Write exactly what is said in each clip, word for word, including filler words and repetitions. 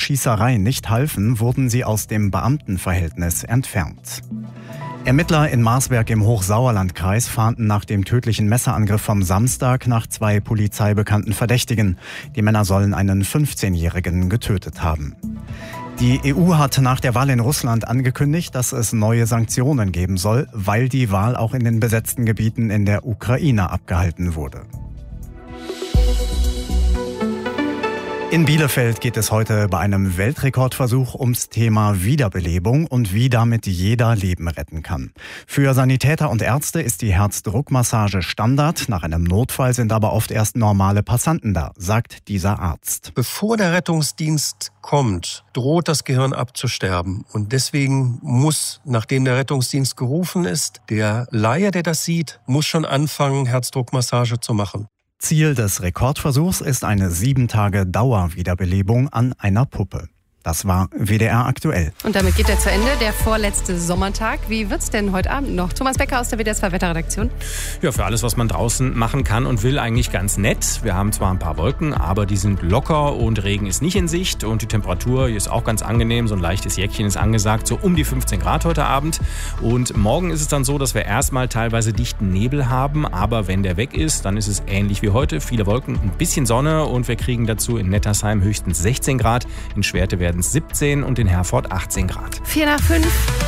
Schießerei nicht halfen, wurden sie aus dem Beamtenverhältnis entfernt. Ermittler in Marsberg im Hochsauerlandkreis fahnden nach dem tödlichen Messerangriff vom Samstag nach zwei polizeibekannten Verdächtigen. Die Männer sollen einen fünfzehnjährigen getötet haben. Die E U hat nach der Wahl in Russland angekündigt, dass es neue Sanktionen geben soll, weil die Wahl auch in den besetzten Gebieten in der Ukraine abgehalten wurde. In Bielefeld geht es heute bei einem Weltrekordversuch ums Thema Wiederbelebung und wie damit jeder Leben retten kann. Für Sanitäter und Ärzte ist die Herzdruckmassage Standard. Nach einem Notfall sind aber oft erst normale Passanten da, sagt dieser Arzt. Bevor der Rettungsdienst kommt, droht das Gehirn abzusterben. Und deswegen muss, nachdem der Rettungsdienst gerufen ist, der Laie, der das sieht, muss schon anfangen, Herzdruckmassage zu machen. Ziel des Rekordversuchs ist eine sieben Tage Dauerwiederbelebung an einer Puppe. Das war W D R aktuell. Und damit geht er zu Ende, der vorletzte Sommertag. Wie wird's denn heute Abend noch? Thomas Becker aus der W D R zwei Wetterredaktion. Ja, für alles, was man draußen machen kann und will, eigentlich ganz nett. Wir haben zwar ein paar Wolken, aber die sind locker und Regen ist nicht in Sicht. Und die Temperatur hier ist auch ganz angenehm. So ein leichtes Jäckchen ist angesagt, so um die fünfzehn Grad heute Abend. Und morgen ist es dann so, dass wir erstmal teilweise dichten Nebel haben. Aber wenn der weg ist, dann ist es ähnlich wie heute. Viele Wolken, ein bisschen Sonne und wir kriegen dazu in Nettersheim höchstens sechzehn Grad. In Schwerte werden es siebzehn und in Herford achtzehn Grad. vier nach fünf.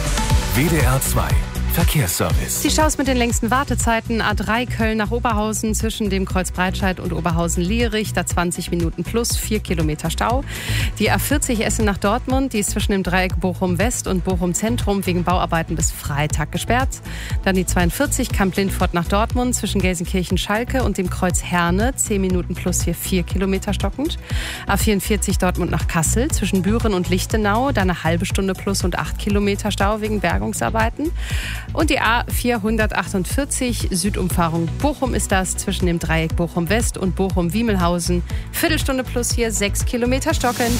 W D R zwei Verkehrsservice. Die Staus mit den längsten Wartezeiten. A drei Köln nach Oberhausen zwischen dem Kreuz Breitscheid und Oberhausen-Lierich. Da zwanzig Minuten plus, vier Kilometer Stau. Die A vierzig Essen nach Dortmund. Die ist zwischen dem Dreieck Bochum-West und Bochum-Zentrum wegen Bauarbeiten bis Freitag gesperrt. Dann die zweiundvierzig Kamp-Lindfort nach Dortmund zwischen Gelsenkirchen-Schalke und dem Kreuz Herne. zehn Minuten plus, hier vier Kilometer stockend. A vierundvierzig Dortmund nach Kassel zwischen Büren und Lichtenau. Da eine halbe Stunde plus und acht Kilometer Stau wegen Bergungsarbeiten. Und die A vierhundertachtundvierzig Südumfahrung Bochum ist das zwischen dem Dreieck Bochum-West und Bochum-Wiemelhausen. Viertelstunde plus, hier sechs Kilometer stockend.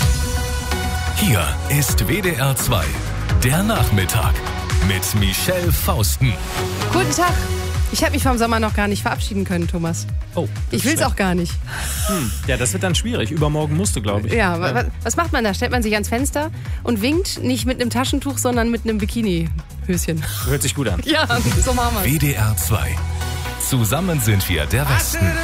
Hier ist W D R zwei, der Nachmittag mit Michelle Fausten. Guten Tag. Ich habe mich vom Sommer noch gar nicht verabschieden können, Thomas. Oh, ich will es auch gar nicht. Hm, ja, das wird dann schwierig. Übermorgen musst du, glaube ich. Ja, ja. Was macht man da? Stellt man sich ans Fenster und winkt nicht mit einem Taschentuch, sondern mit einem Bikini-Höschen. Hört sich gut an. Ja, so machen wir es. W D R zwei. Zusammen sind wir der Westen.